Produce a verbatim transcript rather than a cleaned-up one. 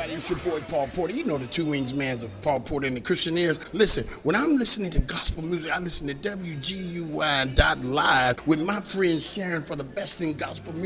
everybody. It's your boy Paul Porter. You know the Two Wings Mans of Paul Porter and the Christianaires. Listen, when I'm listening to gospel music, I listen to W G U Y dot live with my friend Sharon for the best in gospel music.